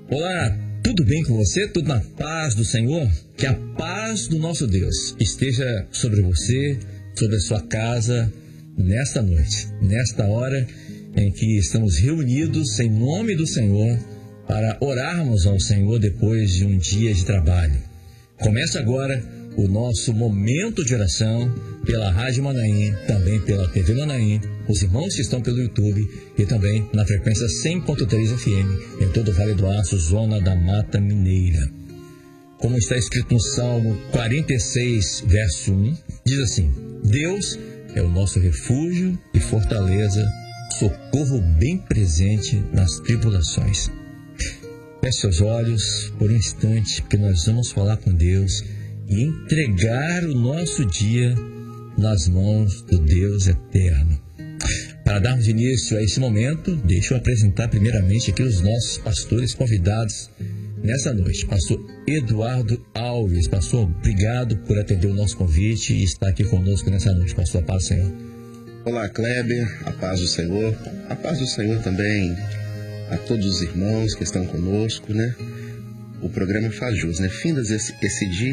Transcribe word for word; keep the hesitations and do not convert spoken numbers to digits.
Olá, tudo bem com você? Tudo na paz do Senhor? Que a paz do nosso Deus esteja sobre você, sobre a sua casa, nesta noite, nesta hora em que estamos reunidos em nome do Senhor para orarmos ao Senhor depois de um dia de trabalho. Começa agora o nosso momento de oração pela Rádio Manaim, também pela T V Manaim, os irmãos que estão pelo YouTube e também na frequência cem ponto três F M em todo o Vale do Aço, zona da Mata Mineira. Como está escrito no Salmo quarenta e seis, verso um, diz assim: Deus é o nosso refúgio e fortaleza, socorro bem presente nas tribulações. Feche seus olhos por um instante, porque nós vamos falar com Deus e entregar o nosso dia nas mãos do Deus eterno. Para darmos início a esse momento, deixa eu apresentar primeiramente aqui os nossos pastores convidados nessa noite. Pastor Eduardo Alves. Pastor, obrigado por atender o nosso convite e estar aqui conosco nessa noite. Pastor, a paz do Senhor. Olá, Kleber, a paz do Senhor. A paz do Senhor também a todos os irmãos que estão conosco, né? O programa faz jus, né? Findas esse, esse dia